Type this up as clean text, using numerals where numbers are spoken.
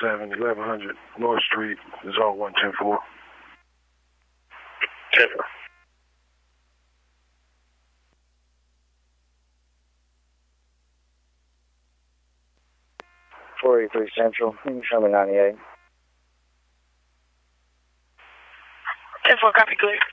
1100 North Street, Zone 110-4. 10. 483 Central, you can show me 98. 10-4, copy, clear.